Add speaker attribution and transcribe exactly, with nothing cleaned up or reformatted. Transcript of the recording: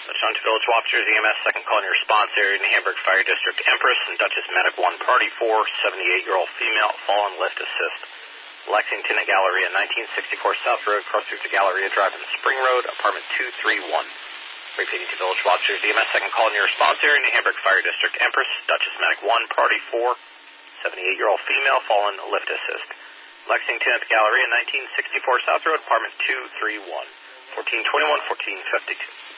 Speaker 1: Dutch Village Officers, E M S, second call in your response area in the Hamburg Fire District. Empress and Duchess Medic one, Party four, seventy-eight-year-old female, fallen, lift assist. Lexington at Galleria, nineteen sixty-four South Road, cross through to Galleria Drive and Spring Road, apartment two three one. Repeating to Village Officers, E M S, second call in your response area in the Hamburg Fire District. Empress, Duchess Medic one, Party four, seventy-eight-year-old female, fallen, lift assist. Lexington at the Galleria, nineteen sixty-four South Road, apartment two three one. fourteen twenty-one, fourteen fifty-two.